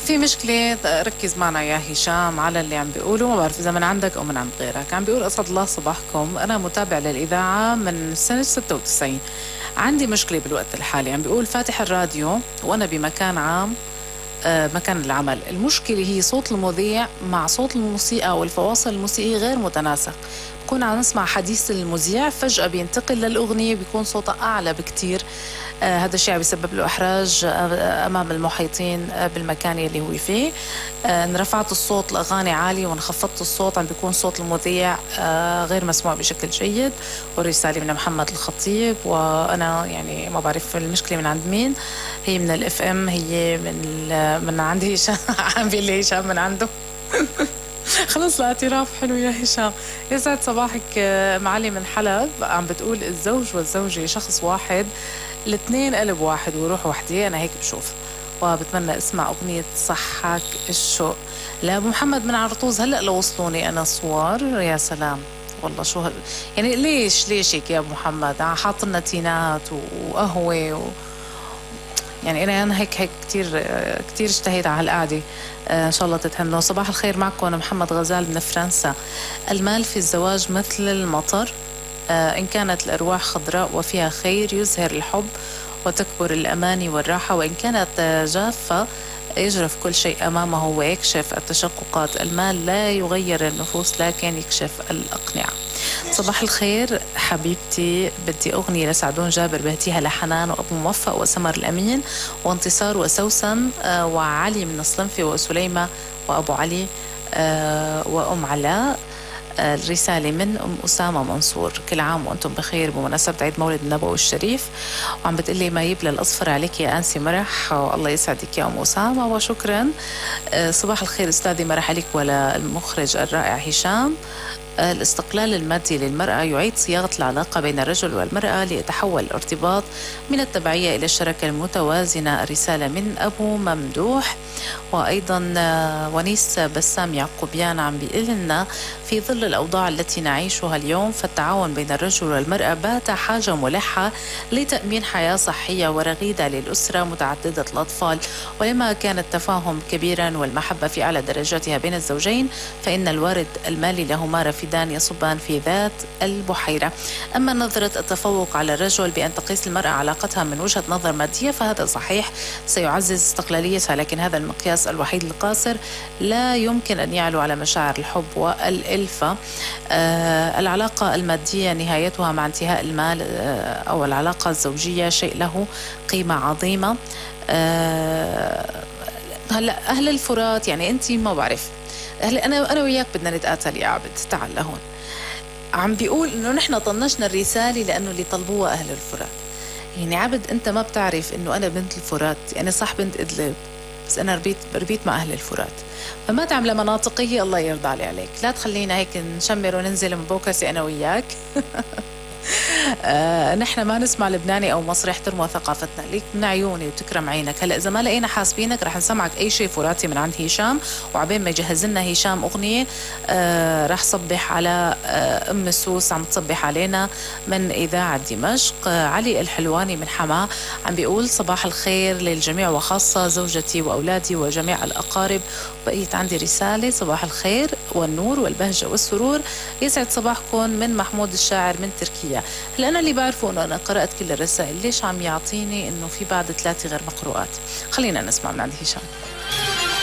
في مشكلة، ركز معنا يا هشام على اللي عم بيقوله، ما بعرف إذا من عندك أو من عند غيرك. عم بيقول أسعد الله صباحكم، أنا متابع للإذاعة من سنة 96. عندي مشكلة بالوقت الحالي. عم بيقول فاتح الراديو وأنا بمكان عام، مكان العمل. المشكلة هي صوت المذيع مع صوت الموسيقى والفواصل الموسيقية غير متناسق. بكون عم نسمع حديث المذيع فجأة بينتقل للأغنية بيكون صوتها أعلى بكتير. هذا الشيء بيسبب له إحراج أمام المحيطين بالمكان اللي هو فيه. إن رفعت الصوت الأغاني عالي وإن خفضت الصوت عم بيكون صوت المذيع غير مسموع بشكل جيد. والرسالة من محمد الخطيب، وأنا يعني ما بعرف المشكلة من عند مين. هي من الاف ام، هي من عند هشام. عم بيقول لي هشام من عنده. خلص الاعتراف حلو يا هشام. يسعد صباحك. معلي من حلب عم بتقول الزوج والزوجة شخص واحد، الاثنين قلب واحد وروح وحدة، أنا هيك بشوف. وبتمنى اسمع أغنية صحك الشوق لأبو محمد من عرطوز. هلأ لو وصلوني أنا صور، يا سلام والله شو يعني ليش هيك يا أبو محمد؟ حاط لنا تينات وقهوة يعني أنا هيك كتير اشتهيت على هالقعدة. إن شاء الله تتهنوا. صباح الخير، معكم أنا محمد غزال من فرنسا. المال في الزواج مثل المطر، إن كانت الأرواح خضراء وفيها خير يزهر الحب وتكبر الأماني والراحة، وإن كانت جافة يجرف كل شيء أمامه ويكشف التشققات. المال لا يغير النفوس لكن يكشف الأقنعة. صباح الخير حبيبتي، بدي أغنية لسعدون جابر بهديها لحنان وأبو موفق وسمر الأمين وانتصار وسوسن وعلي من الصنفي وسليمة وأبو علي وأم علاء. الرسالة من أم أسامة منصور. كل عام وأنتم بخير بمناسبة عيد مولد النبوي الشريف. وعم بتقلي ما يبلى الأصفر عليك يا أنسي مرح، والله يسعدك يا أم أسامة وشكرا. صباح الخير أستاذي مرح عليك ولا المخرج الرائع هشام. الاستقلال المادي للمرأة يعيد صياغة العلاقة بين الرجل والمرأة ليتحول الارتباط من التبعية إلى الشراكة المتوازنة. الرسالة من أبو ممدوح. وأيضا ونيس بسام يعقوبيان عم بيقول لنا في ظل الأوضاع التي نعيشها اليوم فالتعاون بين الرجل والمرأة بات حاجة ملحة لتأمين حياة صحية ورغيدة للأسرة متعددة الأطفال. ولما كان التفاهم كبيرا والمحبة في أعلى درجاتها بين الزوجين فإن الوارد المالي لهما رفيدان يصبان في ذات البحيرة. أما نظرة التفوق على الرجل بأن تقيس المرأة علاقتها من وجهة نظر مادية فهذا صحيح سيعزز استقلاليتها، لكن هذا المقياس الوحيد القاصر لا يمكن أن يعلو على مشاعر الحب والألفة. العلاقة المادية نهايتها مع انتهاء المال، أو العلاقة الزوجية شيء له قيمة عظيمة. هلا أهل الفرات يعني أنت ما بعرف، هلا أنا وياك بدنا نتقاتل يا عبد، تعال لهون. عم بيقول إنه نحن طنشنا الرسالة لأنه اللي طلبوها أهل الفرات. يعني عبد أنت ما بتعرف إنه أنا بنت الفرات، أنا صح بنت إدلب بس أنا ربيت مع أهل الفرات، فما تعمل مناطقية الله يرضى عليك. لا تخلينا هيك نشمر وننزل من بوكسي أنا وياك. نحن ما نسمع لبناني أو مصري احترموا ثقافتنا. ليك من عيوني وتكرم عينك. هلأ إذا ما لقينا حاسبينك رح نسمعك أي شيء فراتي من عند هشام، وعبين ما يجهز لنا هشام أغنية رح صبح على أم سوس عم تصبح علينا من إذاعة دمشق. علي الحلواني من حما عم بيقول صباح الخير للجميع وخاصة زوجتي وأولادي وجميع الأقارب. بقيت عندي رسالة صباح الخير والنور والبهجة والسرور، يسعد صباحكم من محمود الشاعر من تركيا. هلا أنا اللي بعرفه إنه أنا قرأت كل الرسائل، ليش عم يعطيني إنه في بعد 3 غير مقروءات؟ خلينا نسمع من عند هشام.